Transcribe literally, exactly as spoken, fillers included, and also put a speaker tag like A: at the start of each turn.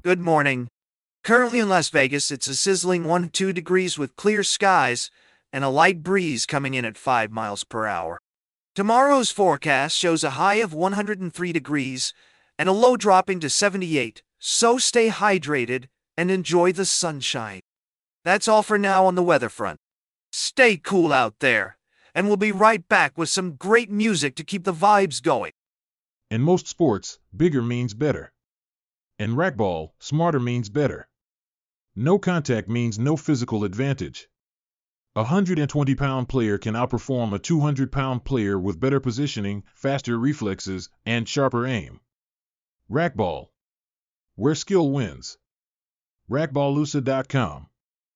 A: Good morning. Currently in Las Vegas, it's a sizzling one to two degrees with clear skies and a light breeze coming in at five miles per hour. Tomorrow's forecast shows a high of one hundred three degrees and a low dropping to seventy-eight, so stay hydrated and enjoy the sunshine. That's all for now on the weather front. Stay cool out there, and we'll be right back with some great music to keep the vibes going.
B: In most sports, bigger means better. In racquetball, smarter means better. No contact means no physical advantage. A one hundred twenty pound player can outperform a two hundred pound player with better positioning, faster reflexes, and sharper aim. Racquetball, where skill wins. racquetballusa dot com